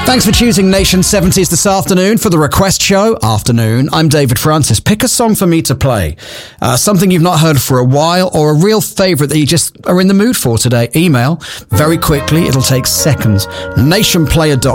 Thanks for choosing Nation 70s this afternoon for the Request Show Afternoon. I'm David Francis. Pick a song for me to play. Something you've not heard for a while, or a real favourite that you just are in the mood for today. Email very quickly. It'll take seconds. nationplayer.com